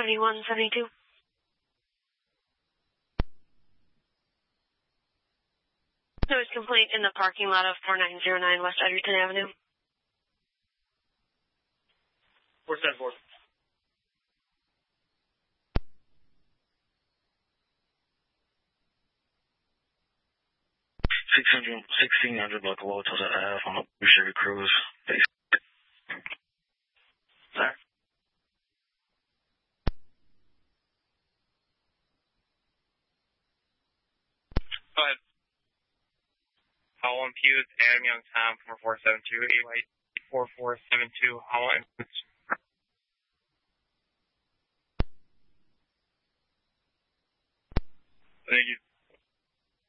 7172. Noise complaint in the parking lot of 4909 West Edgerton Avenue. 474. 1600 local hotels Ave on Chevy Cruise. Sir. Go ahead. Howell and Pew, Adam Young Tom, 4472, 4472, Howell and Pew. Thank you.